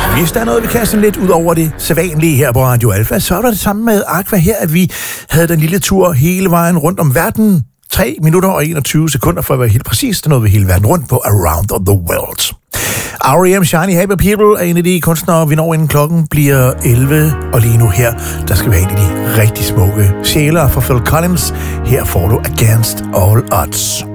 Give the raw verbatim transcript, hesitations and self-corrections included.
Hvis der er noget, vi kaster lidt ud over det sædvanlige her på Radio Alfa, så er der det samme med Aqua her, at vi havde den lille tur hele vejen rundt om verden. tre minutter og enogtyve sekunder for at være helt præcis. Der nåede vi hele verden rundt på Around the World. R E M Shiny Happy People er en af de kunstnere, vi når inden klokken bliver elleve. Og lige nu her, der skal vi have en af de rigtig smukke sjæler fra Phil Collins. Her får du Against All Odds.